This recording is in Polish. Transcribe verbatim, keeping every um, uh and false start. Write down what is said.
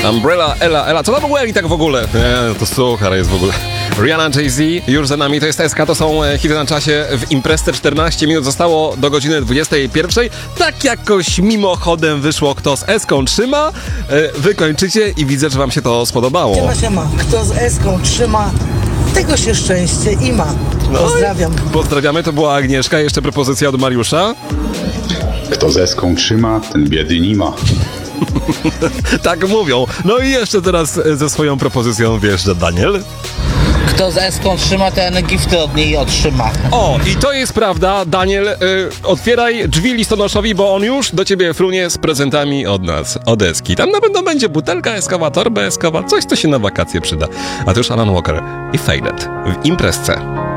Umbrella, Ella, Ella. Co to w ogóle i tak w ogóle? Nie, to suchar jest w ogóle. Rihanna, Jay-Z, już za nami, to jest S K, to są hity na czasie. W imprezce czternaście minut zostało do godziny dwudziestej pierwszej. Tak jakoś mimochodem wyszło, kto z S-ką trzyma. Wy kończycie i widzę, że wam się to spodobało. Siema, siema. Kto z S-ką trzyma, tego się szczęście i ma. Pozdrawiam. No, pozdrawiamy, to była Agnieszka. Jeszcze propozycja od Mariusza. Kto z eską trzyma, ten biedy nie ma. Tak mówią. No i jeszcze teraz ze swoją propozycją wjeżdża Daniel. Kto z eską trzyma, ten gifty od niej otrzyma. O, i to jest prawda. Daniel, y, otwieraj drzwi listonoszowi, bo on już do ciebie frunie z prezentami od nas, od Eski. Tam na pewno będzie butelka eskowa, torba eskowa, coś, co się na wakacje przyda. A to już Alan Walker i Faded w imprezce.